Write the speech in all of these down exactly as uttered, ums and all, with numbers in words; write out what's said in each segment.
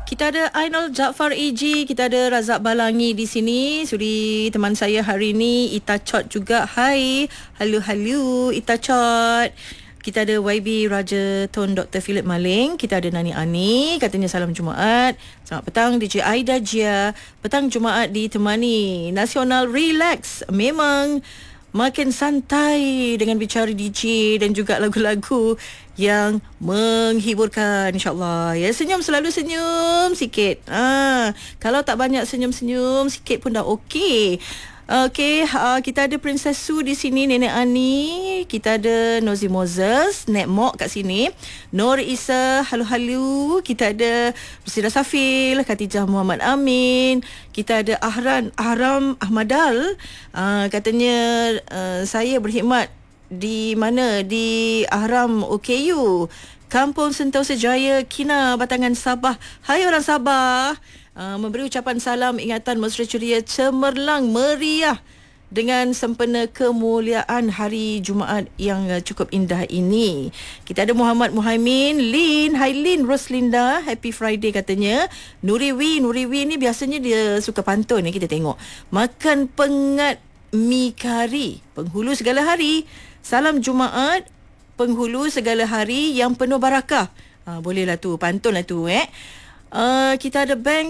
Kita ada Ainul Jaafar A G, kita ada Razak Balangi di sini. Suri teman saya hari ini, Ita Chot juga. Hai. Halo halo Ita Chot. Kita ada Y B Raja Tun Doktor Philip Maling. Kita ada Nani Ani, katanya salam Jumaat. Selamat petang D J Aida Jia. Petang Jumaat ditemani Nasional Relax. Memang makin santai dengan bicara D J dan juga lagu-lagu yang menghiburkan, insyaAllah. Ya, senyum, selalu senyum sikit. Ah, kalau tak banyak senyum-senyum sikit pun dah okey. Okey, uh, kita ada Princess Su di sini, Nenek Ani. Kita ada Nozi Moses, Nek Mok kat sini. Nur Isa, halo-halo. Kita ada Rusida Safil, Khatijah Muhammad Amin. Kita ada Ahran Ahram Ahmadal. Uh, katanya uh, saya berkhidmat di mana? Di Ahram O K U, Kampung Sentosa Jaya, Kina, Batangan, Sabah. Hai orang Sabah. Uh, memberi ucapan salam ingatan mesra ceria cemerlang meriah dengan sempena kemuliaan hari Jumaat yang uh, cukup indah ini. Kita ada Muhammad Muhaimin, Lin, hai Lin, Roslinda, happy Friday katanya. Nuriwi, Nuriwi ni biasanya dia suka pantun ni, kita tengok. Makan pengat mi kari, penghulu segala hari. Salam Jumaat, penghulu segala hari yang penuh barakah. Uh, bolehlah tu, pantun lah tu eh. Uh, kita ada Bank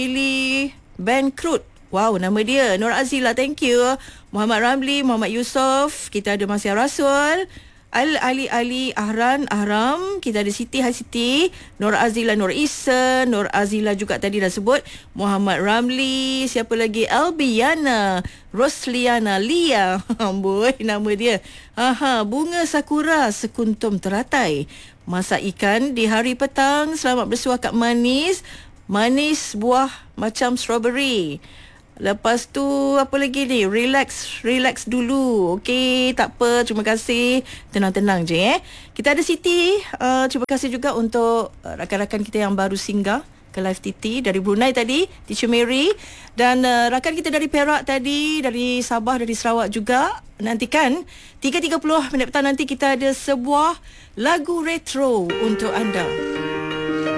Billy Bankrut. Wow, nama dia Nur Azila, thank you. Muhammad Ramli, Muhammad Yusof. Kita ada Masya Rasul, Al Ali Ali Ahran Ahram. Kita ada Siti, hai Siti. Nur Azila, Nur Isa, Nur Azila juga tadi dah sebut. Muhammad Ramli, siapa lagi? Albiana, Rosliana, Lia. Amboi, nama dia. Aha, bunga sakura sekuntum teratai. Masak ikan di hari petang, selamat bersuah kat manis. Manis buah macam strawberry. Lepas tu apa lagi ni? Relax, relax dulu. Okey, tak apa, terima kasih. Tenang-tenang je eh. Kita ada Siti. Uh, terima kasih juga untuk uh, rakan-rakan kita yang baru singgah ke Live T T dari Brunei tadi, Teacher Mary, dan uh, rakan kita dari Perak tadi, dari Sabah, dari Sarawak juga. Nantikan tiga tiga puluh minit petang nanti kita ada sebuah lagu retro untuk anda.